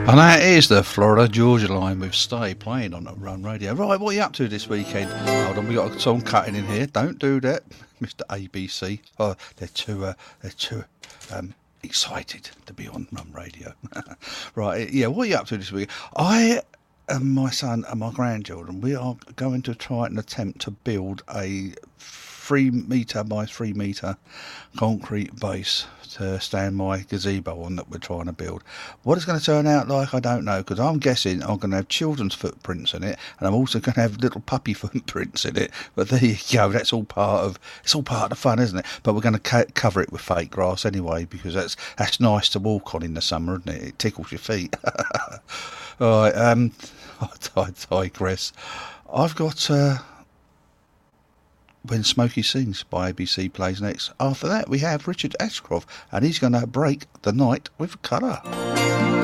And that is the Florida Georgia line with Stay playing on the Run Radio. Right, what are you up to this weekend? Hold on, we got a song cutting in here. Don't do that, Mr. ABC. Oh, they're too excited to be on Run Radio. Right, yeah, what are you up to this week? I and my son and my grandchildren, we are going to try and attempt to build a 3 metre by 3 metre concrete base to stand my gazebo on that we're trying to build. What it's going to turn out like, I don't know, because I'm guessing I'm going to have children's footprints in it, and I'm also going to have little puppy footprints in it. But there you go, that's all part of the fun, isn't it? But we're going to cover it with fake grass anyway, because that's nice to walk on in the summer, isn't it? It tickles your feet. All right, I digress. I've got When Smokey Sings by ABC plays next. After that, we have Richard Ashcroft, and he's going to break the night with colour.